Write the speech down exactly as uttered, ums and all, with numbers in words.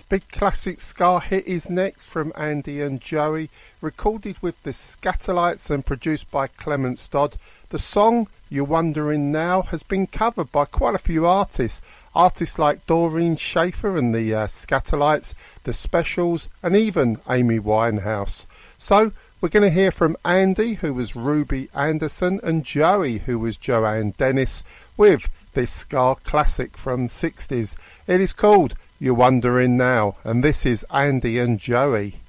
Big classic ska hit is next from Andy and Joey, recorded with the Skatalites and produced by Clement Dodd. The song, You're Wondering Now, has been covered by quite a few artists. Artists like Doreen Schaefer and the uh, Skatalites, the Specials, and even Amy Winehouse. So we're going to hear from Andy, who was Ruby Anderson, and Joey, who was Joanne Dennis, with this ska classic from the sixties. It is called You're Wondering Now, and this is Andy and Joey.